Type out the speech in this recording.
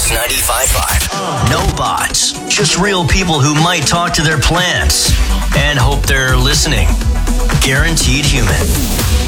Plus 95.5. No bots, just real people who might talk to their plants and hope they're listening. Guaranteed Human.